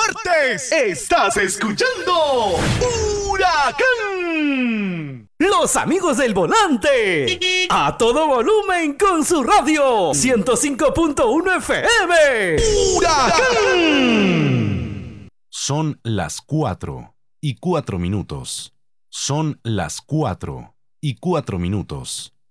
martes estás escuchando Huracán. Los amigos del volante. A todo volumen con su radio. 105.1 FM. Huracán. Son las 4:04. Son las 4:04.